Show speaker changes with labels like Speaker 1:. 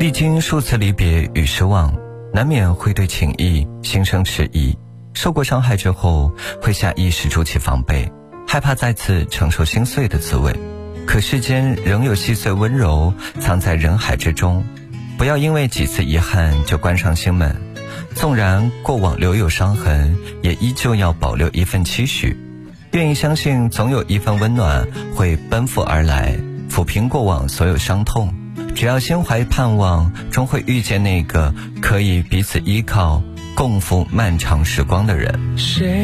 Speaker 1: 历经数次离别与失望，难免会对情谊心生迟疑，受过伤害之后会下意识筑起防备，害怕再次承受心碎的滋味。可世间仍有细碎温柔藏在人海之中，不要因为几次遗憾就关上心门，纵然过往留有伤痕，也依旧要保留一份期许，愿意相信总有一份温暖会奔赴而来，抚平过往所有伤痛。只要心怀盼望，终会遇见那个可以彼此依靠共赴漫长时光的人。